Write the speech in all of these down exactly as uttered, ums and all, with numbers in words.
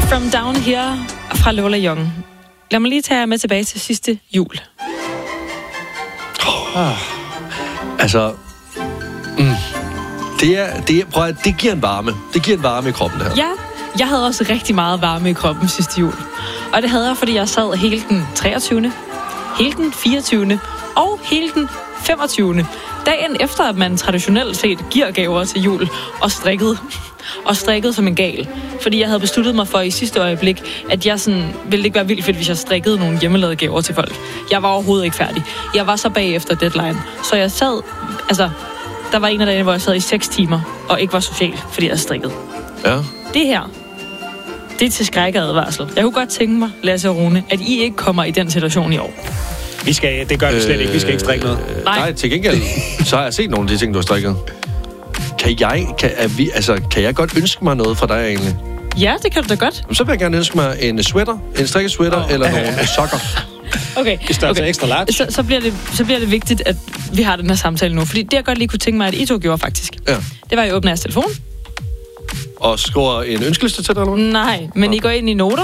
From Down Here fra Lola Young. Lad mig lige tage jer med tilbage til sidste jul. Oh, altså, mm, det, er, det, er, prøv at, det giver en varme. Det giver en varme i kroppen, det her. Ja, jeg havde også rigtig meget varme i kroppen sidste jul. Og det havde jeg, fordi jeg sad hele den treogtyvende, hele den fireogtyvende og hele den femogtyvende. Dagen efter, at man traditionelt set giver gaver til jul og strikket. Og strikket som en gal. Fordi jeg havde besluttet mig for i sidste øjeblik, at jeg sådan, ville ikke være vildt fedt, hvis jeg strikkede nogle hjemmelavede gaver til folk. Jeg var overhovedet ikke færdig. Jeg var så bagefter deadline. Så jeg sad, altså, der var en af dagene, hvor jeg sad i seks timer, og ikke var social, fordi jeg strikkede. Ja. Det her, det er til skrækkeadvarsel. Jeg kunne godt tænke mig, Lasse og Rune, at I ikke kommer i den situation i år. Vi skal, det gør vi slet øh, ikke. Vi skal ikke strikke noget. Nej. Nej, til gengæld, så har jeg set nogle af de ting, du har strikket. Kan jeg, kan, er vi, altså, kan jeg godt ønske mig noget fra dig egentlig? Ja, det kan du da godt. Så vil jeg gerne ønske mig en sweater, en strikket sweater, oh. eller nogle sokker. Okay, I størrelse okay. Extra large. Så, så, bliver det, så bliver det vigtigt, at vi har den her samtale nu. Fordi det, jeg godt lige kunne tænke mig, at I to gjorde faktisk. Ja. Det var, at I åbner jeres telefon. Og skriver en ønskeliste til dig, eller hvad? Nej, men I går ind i noter.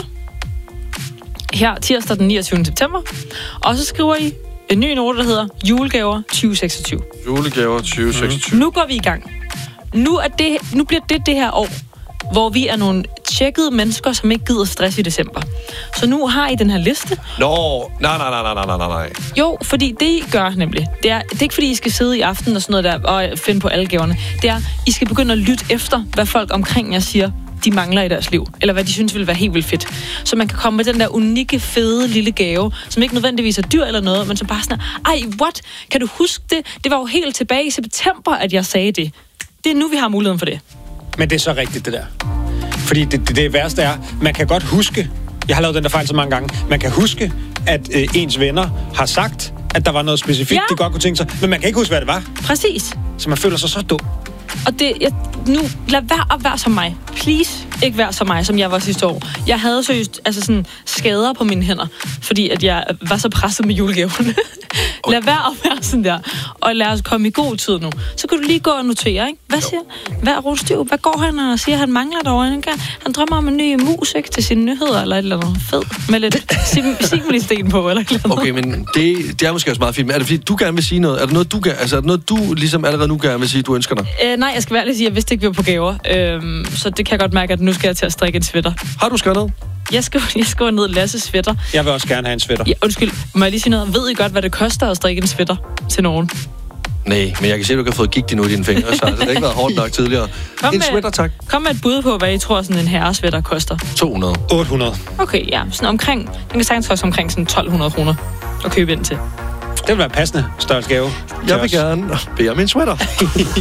Her tirsdag den niogtyvende september. Og så skriver I en ny note, der hedder julegaver tyve seksogtyve. Julegaver tyve seksogtyve. Nu går vi i gang. Nu, er det, nu bliver det det her år, hvor vi er nogle tjekkede mennesker, som ikke gider stress i december. Så nu har I den her liste. Nå, nej, nej, nej, nej, nej, nej, nej. Jo, fordi det I gør nemlig, det er, det er ikke fordi I skal sidde i aften og sådan noget der og finde på alle gaverne. Det er, I skal begynde at lytte efter, hvad folk omkring jer siger, de mangler i deres liv. Eller hvad de synes ville være helt vildt fedt. Så man kan komme med den der unikke, fede lille gave, som ikke nødvendigvis er dyr eller noget, men som bare sådan, ej, what? Kan du huske det? Det var jo helt tilbage i september, at jeg sagde det. Det er nu, vi har muligheden for det. Men det er så rigtigt, det der. Fordi det, det, det værste er, man kan godt huske, jeg har lavet den der fejl så mange gange, man kan huske, at øh, ens venner har sagt, at der var noget specifikt, ja. de godt kunne tænke sig, men man kan ikke huske, hvad det var. Præcis. Så man føler sig så dum. Og det, jeg, nu, lad være at være som mig. Please, ikke være som mig, som jeg var sidste år. Jeg havde seriøst altså sådan, skader på mine hænder, fordi at jeg var så presset med julegaverne. Lad være at være sådan der. Og lad os komme i god tid nu. Så kan du lige gå og notere, ikke? Hvad siger Hvad er Rostiv? Hvad går han og siger, han mangler derovre? Ikke? Han drømmer om en ny mus, ikke? Til sine nyheder, eller et eller andet fed. Med lidt simulisten på, eller et eller andet. Okay, men det, det er måske også meget fint. Er det fordi, du gerne vil sige noget? Er det noget, du, gerne, altså, er det noget, du ligesom allerede nu gerne vil sige, du ønsker dig? Øh, nej, jeg skal være ærlig sige, at jeg vidste ikke, vi var på gaver. Øhm, så det kan jeg godt mærke, at nu skal jeg til at strikke en sweater. Har du skrevet noget? Jeg skriver, jeg skriver ned Lasse sweater. Jeg vil også gerne have en sweater. Ja, undskyld, må jeg lige sige noget? Ved I godt, hvad det koster at strikke en sweater til nogen? Nej, men jeg kan se, at du ikke har fået gigt endnu i dine fingre, så altså, det har ikke været hårdt nok tidligere. Kom en med, sweater, tak. Kom med et bud på, hvad I tror, sådan en herresweater koster. to hundrede. otte hundrede. Okay, ja. Sådan omkring, den kan sagtens koste omkring sådan tolv hundrede kroner at købe ind til. Det vil være passende størrelse gave. Jeg vil gerne bede om en sweater.